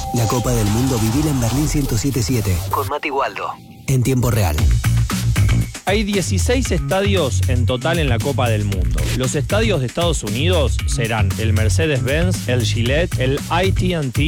La Copa del Mundo vivila en Berlín 107.7 con Mati Waldo en tiempo real. Hay 16 estadios en total en la Copa del Mundo. Los estadios de Estados Unidos serán el Mercedes-Benz, el Gillette, el AT&T,